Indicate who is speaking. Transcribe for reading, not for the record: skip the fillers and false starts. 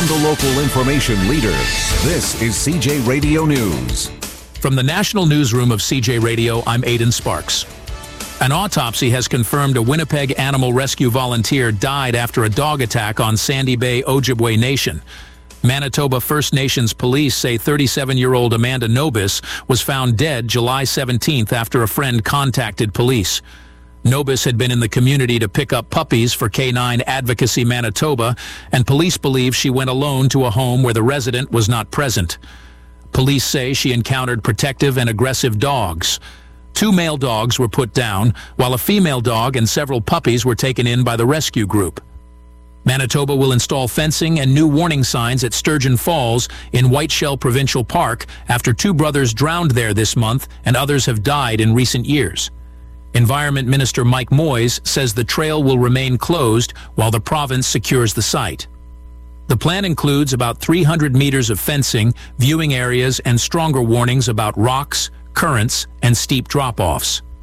Speaker 1: From the local information leader, this is CJ Radio News.
Speaker 2: From the National Newsroom of CJ Radio, I'm Aidan Sparks. An autopsy has confirmed a Winnipeg animal rescue volunteer died after a dog attack on Sandy Bay, Ojibwe Nation. Manitoba First Nations police say 37-year-old Amanda Nobis was found dead July 17th after a friend contacted police. Nobis had been in the community to pick up puppies for Canine Advocacy Manitoba, and police believe she went alone to a home where the resident was not present. Police say she encountered protective and aggressive dogs. 2 male dogs were put down, while a female dog and several puppies were taken in by the rescue group. Manitoba will install fencing and new warning signs at Sturgeon Falls in Whiteshell Provincial Park after 2 brothers drowned there this month and others have died in recent years. Environment Minister Mike Moyes says the trail will remain closed while the province secures the site. The plan includes about 300 meters of fencing, viewing areas, and stronger warnings about rocks, currents, and steep drop-offs.